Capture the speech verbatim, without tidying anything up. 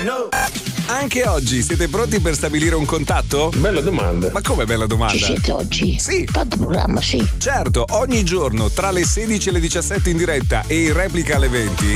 Anche oggi siete pronti per stabilire un contatto? Bella domanda. Ma come bella domanda? Ci siete oggi? Sì. Fatto programma, sì. Certo, ogni giorno tra le sedici e le diciassette in diretta e in replica alle venti